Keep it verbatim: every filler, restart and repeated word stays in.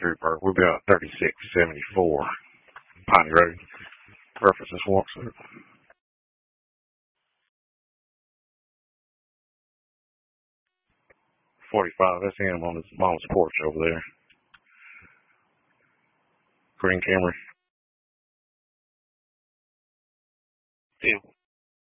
Trooper. We've got thirty-six seventy-four Piney Road. Reference this walkthrough. forty-five, that's him on his mom's porch over there. Green Camry.